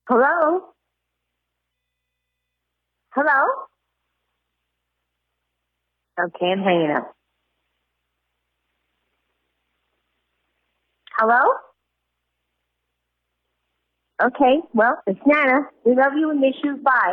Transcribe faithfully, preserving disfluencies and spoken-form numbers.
Hello? Hello? Okay, I'm hanging up. Hello? Okay, well, it's Nana. We love you and miss you. Bye.